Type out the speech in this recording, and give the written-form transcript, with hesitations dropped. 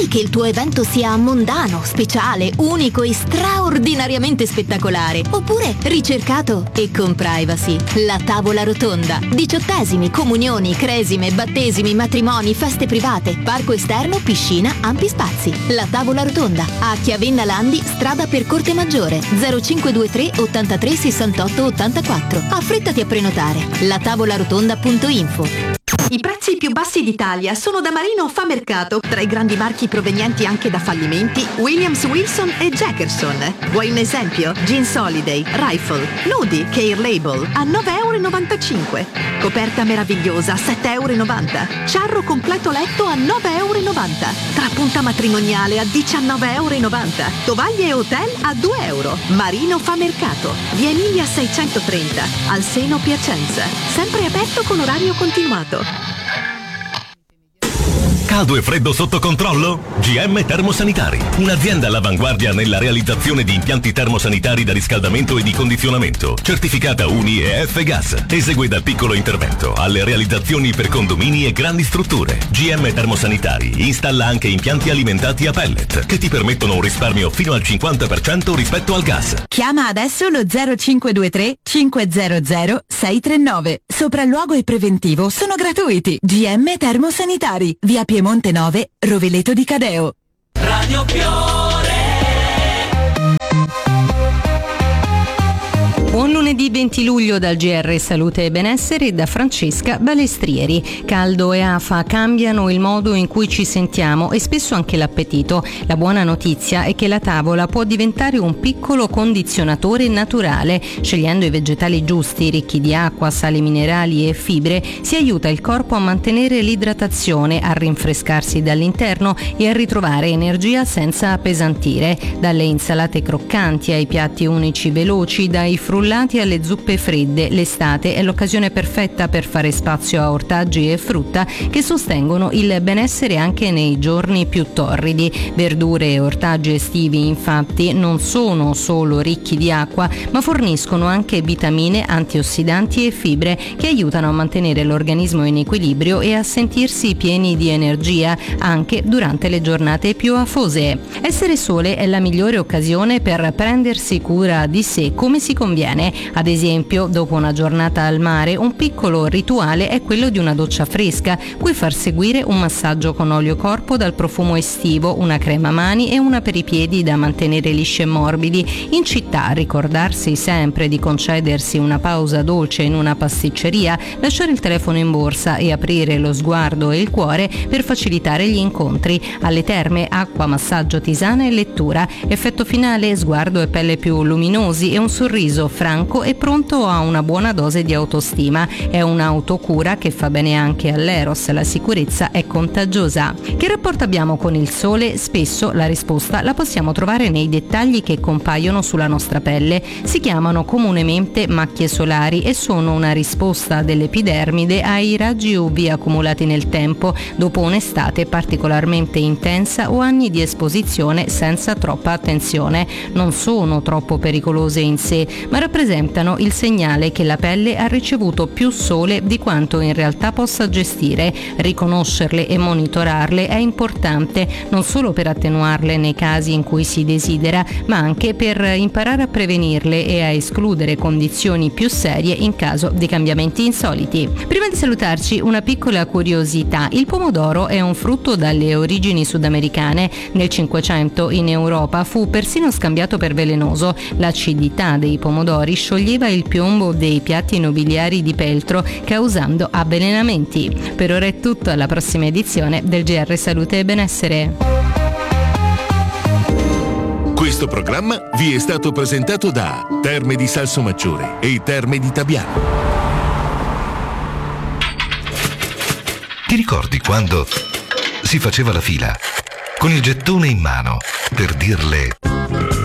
Vuoi che il tuo evento sia mondano, speciale, unico e straordinariamente spettacolare? Oppure ricercato e con privacy? La tavola rotonda. 18esimi, comunioni, cresime, battesimi, matrimoni, feste private, parco esterno, piscina, ampi spazi. La tavola rotonda. A Chiavenna Landi, strada per Corte Maggiore. 0523 83 68 84. Affrettati a prenotare. latavolarotonda.info. I prezzi più bassi d'Italia sono da Marino Fa Mercato, tra i grandi marchi provenienti anche da fallimenti Williams, Wilson e Jackerson. Vuoi un esempio? Jeans Holiday, Rifle, Nudi, Care Label a 9,95 €. Coperta meravigliosa a 7,90 €. Ciarro completo letto a 9,90 €. Trapunta matrimoniale a 19,90 €. Tovaglie e hotel a 2 €. Marino Fa Mercato, via Emilia 630, al Seno, Piacenza. Sempre aperto con orario continuato. Caldo e freddo sotto controllo? GM Termosanitari, un'azienda all'avanguardia nella realizzazione di impianti termosanitari da riscaldamento e di condizionamento, certificata UNI e F-Gas. Esegue dal piccolo intervento alle realizzazioni per condomini e grandi strutture. GM Termosanitari installa anche impianti alimentati a pellet che ti permettono un risparmio fino al 50% rispetto al gas. Chiama adesso lo 0523 500 639. Sopralluogo e preventivo sono gratuiti. GM Termosanitari, via Piemonte 9, Rovereto di Cadeo. Radio Fiore. Buon lunedì 20 luglio dal GR Salute e Benessere e da Francesca Balestrieri. Caldo e afa cambiano il modo in cui ci sentiamo e spesso anche l'appetito. La buona notizia è che la tavola può diventare un piccolo condizionatore naturale. Scegliendo i vegetali giusti, ricchi di acqua, sali minerali e fibre, si aiuta il corpo a mantenere l'idratazione, a rinfrescarsi dall'interno e a ritrovare energia senza appesantire. Dalle insalate croccanti ai piatti unici veloci, dai frullati alle zuppe fredde, l'estate è l'occasione perfetta per fare spazio a ortaggi e frutta che sostengono il benessere anche nei giorni più torridi. Verdure e ortaggi estivi infatti non sono solo ricchi di acqua, ma forniscono anche vitamine, antiossidanti e fibre che aiutano a mantenere l'organismo in equilibrio e a sentirsi pieni di energia anche durante le giornate più afose. Essere sole è la migliore occasione per prendersi cura di sé come si conviene. Ad esempio, dopo una giornata al mare, un piccolo rituale è quello di una doccia fresca, cui far seguire un massaggio con olio corpo dal profumo estivo, una crema mani e una per i piedi da mantenere lisci e morbidi. In città, ricordarsi sempre di concedersi una pausa dolce in una pasticceria, lasciare il telefono in borsa e aprire lo sguardo e il cuore per facilitare gli incontri. Alle terme, acqua, massaggio, tisana e lettura. Effetto finale, sguardo e pelle più luminosi e un sorriso franco e pronto a una buona dose di autostima. È un'autocura che fa bene anche all'eros, la sicurezza è contagiosa. Che rapporto abbiamo con il sole? Spesso la risposta la possiamo trovare nei dettagli che compaiono sulla nostra pelle. Si chiamano comunemente macchie solari e sono una risposta dell'epidermide ai raggi UV accumulati nel tempo dopo un'estate particolarmente intensa o anni di esposizione senza troppa attenzione. Non sono troppo pericolose in sé, ma rappresentano il segnale che la pelle ha ricevuto più sole di quanto in realtà possa gestire. Riconoscerle e monitorarle è importante, non solo per attenuarle nei casi in cui si desidera, ma anche per imparare a prevenirle e a escludere condizioni più serie in caso di cambiamenti insoliti. Prima di salutarci, una piccola curiosità. Il pomodoro è un frutto dalle origini sudamericane. Nel 500 in Europa fu persino scambiato per velenoso. L'acidità dei pomodori scioglieva il piombo dei piatti nobiliari di peltro, causando avvelenamenti. Per ora è tutto, alla prossima edizione del GR Salute e Benessere. Questo programma vi è stato presentato da Terme di Salsomaggiore e Terme di Tabiano. Ti ricordi quando si faceva la fila con il gettone in mano per dirle